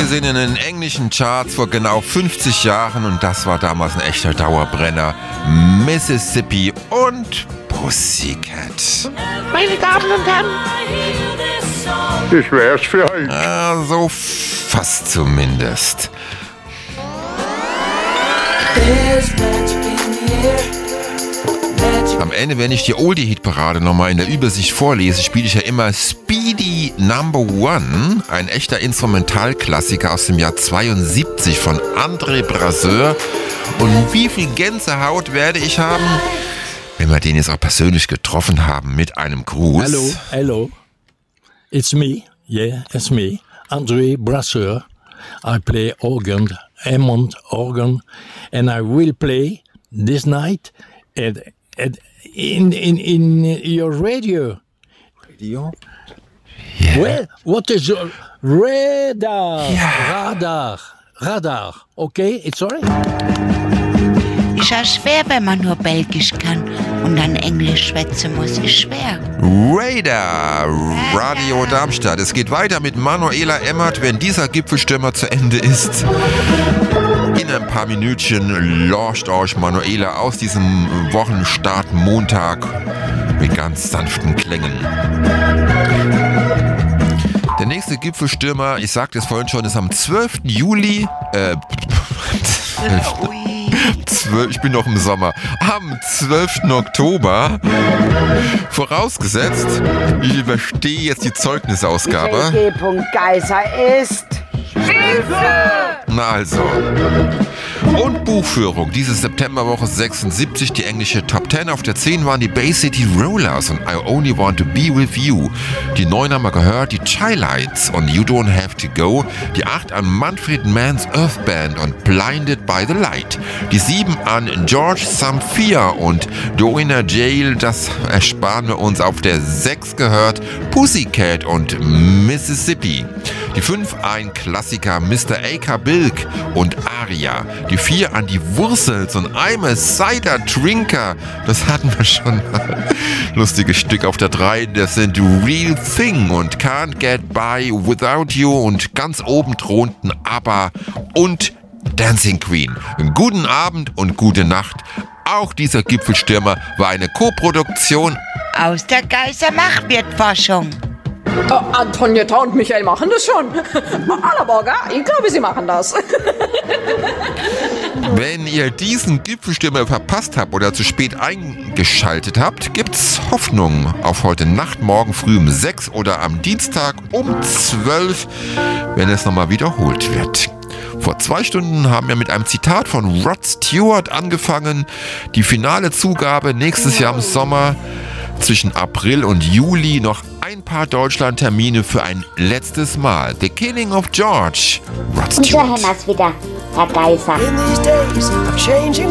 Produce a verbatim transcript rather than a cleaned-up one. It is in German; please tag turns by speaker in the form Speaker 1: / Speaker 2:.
Speaker 1: sind in den englischen Charts vor genau fünfzig Jahren und das war damals ein echter Dauerbrenner. Mississippi und Pussycat.
Speaker 2: Meine Damen und Herren,
Speaker 3: ich wär's für euch.
Speaker 1: Ah, so fast zumindest. Am Ende, wenn ich die Oldie-Hit-Parade nochmal in der Übersicht vorlese, spiele ich ja immer Speedy Number One, ein echter Instrumentalklassiker aus dem Jahr zweiundsiebzig von André Brasseur. Und wie viel Gänsehaut werde ich haben, wenn wir den jetzt auch persönlich getroffen haben mit einem Gruß?
Speaker 4: Hello, hello. It's me. Yeah, it's me. André Brasseur. I play organ, Hammond organ, and I will play this night at, at in in in your radio.
Speaker 1: Radio? Yeah.
Speaker 4: Well, what is your radar?
Speaker 1: Yeah.
Speaker 4: Radar, radar. Okay, it's alright.
Speaker 5: Ist ja schwer, wenn man nur Belgisch kann und dann Englisch schwätzen muss. Ist schwer.
Speaker 1: Radar, Radio Darmstadt. Es geht weiter mit Manuela Emmert, wenn dieser Gipfelstürmer zu Ende ist. In ein paar Minütchen lauscht euch Manuela aus diesem Wochenstart Montag mit ganz sanften Klängen. Der nächste Gipfelstürmer, ich sagte es vorhin schon, ist am zwölften Juli. Äh, Ich bin noch im Sommer. Am zwölften Oktober. Vorausgesetzt, ich überstehe jetzt die Zeugnisausgabe.
Speaker 6: G. Geiser ist Hilfe!
Speaker 1: Na also. Und Buchführung. Diese Septemberwoche sechsundsiebzig, die englische Top zehn. Auf der zehn waren die Bay City Rollers und I Only Want to Be With You. Die neun haben wir gehört, die Chi-Lights und You Don't Have to Go. Die acht an Manfred Mann's Earth Band und Blinded by the Light. Die sieben an George Samphia und Doina Jail. Das ersparen wir uns. Auf der sechs gehört Pussycat und Mississippi. Die fünf ein Klassiker Mister Aker Bilk und Aria. Die vier an die Wursels und I'm a Cider Drinker. Das hatten wir schon mal. Lustiges Stück auf der drei. Das sind Real Thing und Can't Get By Without You. Und ganz oben thronten ABBA und Dancing Queen. Guten Abend und gute Nacht. Auch dieser Gipfelstürmer war eine Koproduktion
Speaker 5: Aus der Geiser Machwirtforschung.
Speaker 7: Oh, Antonietta und Michael machen das schon. Allerborger, ich glaube, sie machen das.
Speaker 1: Wenn ihr diesen Gipfelstürmer verpasst habt oder zu spät eingeschaltet habt, gibt's Hoffnung auf heute Nacht, morgen früh um sechs oder am Dienstag um zwölf, wenn es nochmal wiederholt wird. Vor zwei Stunden haben wir mit einem Zitat von Rod Stewart angefangen. Die finale Zugabe nächstes Jahr im Sommer. Zwischen April und Juli noch ein paar Deutschland-Termine für ein letztes Mal. The Killing of George. Rod
Speaker 6: Und so
Speaker 1: Stewart.
Speaker 6: haben wir's wieder, Herr Geiser.